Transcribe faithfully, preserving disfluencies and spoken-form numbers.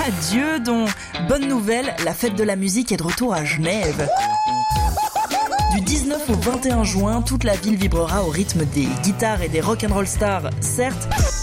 Adieu donc. Bonne nouvelle, la fête de la musique est de retour à Genève. Du dix-neuf au vingt et un juin, toute la ville vibrera au rythme des guitares et des rock'n'roll stars, certes,